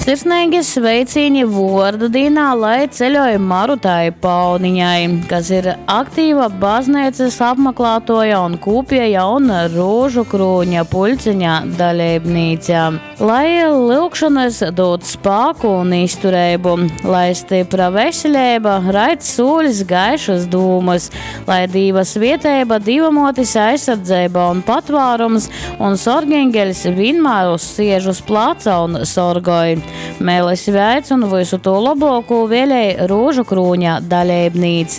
Sirsnīgi sveicieni vārdu dienā, lai ceļoja Marutai Pauniņai, kas ir aktīva baznīcas apmeklētoja un kūpēja un Rūžu krūņa puļciņa dalībnīca. Lai lūkšanas dod spēku un izturību, lai stipra veselība, raids sūļas gaišas dūmas, lai Dīva svieteiba, Dīvamotis aizsardzība un patvārums un sorgengeļs vienmēr uz siežus plāca un sorgoja. Mēlis veic un visu to labāko vēlēja Rūžu krūņa dalībnīci.